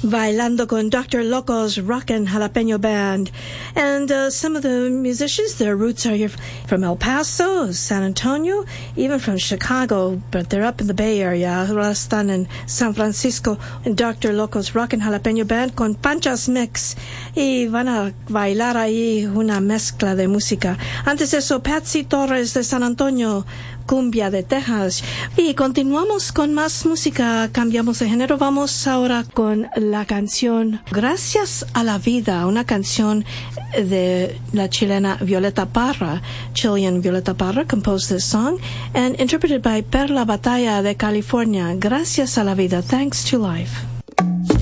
bailando con Dr. Loco's Rockin' Jalapeno Band. And some of the musicians, their roots are here from El Paso, San Antonio, even from Chicago, but they're up in the Bay Area. Ahora están en San Francisco, en Dr. Loco's Rockin' Jalapeno Band con Panchas Mix. Y van a bailar ahí una mezcla de música. Antes de eso, Patsy Torres de San Antonio, Cumbia de Texas. Y continuamos con más música, cambiamos de género. Vamos ahora con la canción Gracias a la Vida, una canción de la chilena Violeta Parra. Chilean Violeta Parra composed this song and interpreted by Perla Batalla de California. Gracias a la Vida, thanks to life.